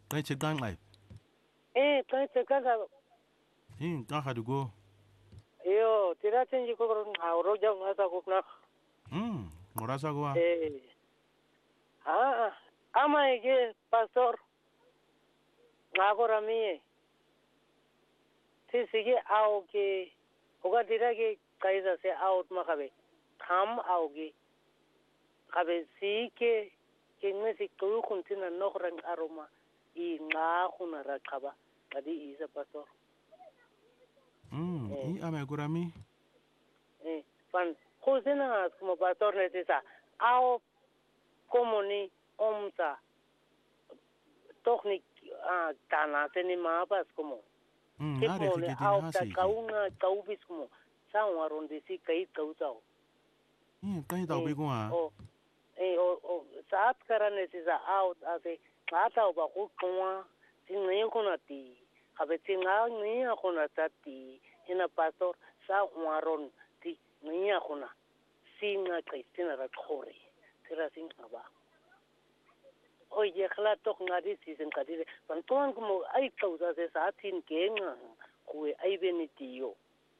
Kai che gang lai. Kai cekanga Ka ha go. yo tira chenji ko ngawro jang asa ko na Ngorasa go. Ama ige pastor ngagora mie sige ao ke oga tira ke kaisa se out makabe tham auge kabe sike ke ngesi ku kuntina nohrang aroma I nga khuna ra khaba kadi isa pastor I ame gurami. Fan kusina como pastor necesita ao komoni omsa technik tana teni mapas como tipo ne ao ta kauna kaubis como sawa ronde si kai kautao Kai tau be go o saat kara necesita out ase ngata ba ku twa tingi kuna ti habe tinga ni kuna tati ina pastor sa waron ti ni kuna singa Christina ra khore tira singa ba oye khla tok ngadi season kadire pantuan como ai causa se satin kenga kuwe ai benitio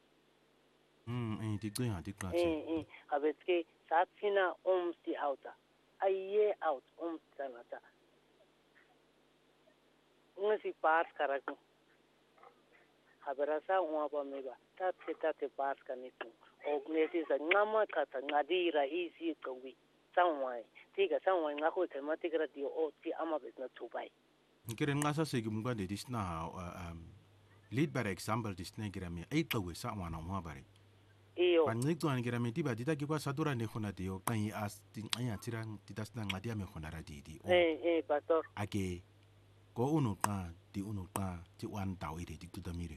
di klasi. Habetke satina si auta ai out sanata ngasi pas karaku haberasa uapa meba tate pas kanitu o ngesi sa ngama kata ngadira isi kawi sangwai tiga sangwai ngako temati kara dio o ti ama besna tubai Keren ngasa segi mungkin di disna lead by example disna kira mi ai kawi sa wana mwa bare. iyo Panik tuan kira mi tiba dita kipa satura ne khona dio kai as aya tirang titasna ngadia me khona ra di pastor ake ko unu ta ti wan tau ide di tu tamire.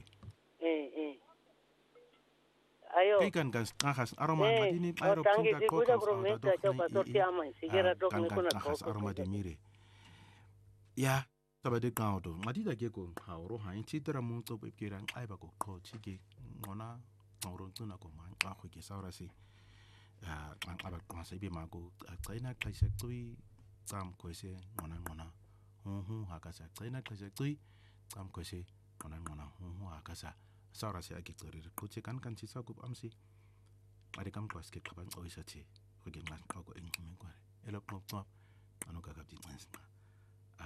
Ayo. Kai kan kahas aroma ngadi ni aero tangi cinta si ko kuda kan promesa cho pastor ti ama sigera dok ni kuna kahas aroma di mire. Ya, sabade kau do ngadi da ke ko hauro hain citera mun to kirang ai ba ko ko chike ngona ngoro tuna ko man ka ko ke saura si ang aba ko sa ibe mago tsaina kaisa tui tam ko se ngona hakasa tsaina kaisa tui tam ko se ngona hakasa saura si agi tori ko che kan si sakup amsi ade kam ko aske kaban o isa che ko ge ngas ko ing men ko elok no to anu ka di ngas